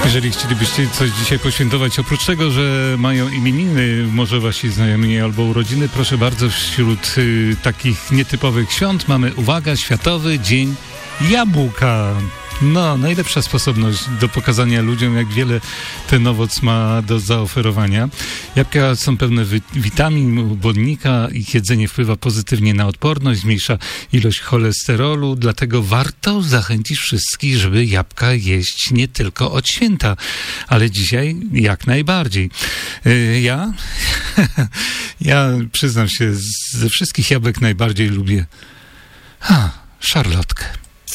Jeżeli chcielibyście coś dzisiaj poświętować, oprócz tego, że mają imieniny, może wasi znajomi albo urodziny, proszę bardzo, wśród takich nietypowych świąt mamy, uwaga, Światowy Dzień Jabłka. No, najlepsza sposobność do pokazania ludziom, jak wiele ten owoc ma do zaoferowania. Jabłka są pełne witamin, błonnika, ich jedzenie wpływa pozytywnie na odporność, zmniejsza ilość cholesterolu, dlatego warto zachęcić wszystkich, żeby jabłka jeść nie tylko od święta, ale dzisiaj jak najbardziej. Ja przyznam się, ze wszystkich jabłek najbardziej lubię szarlotkę.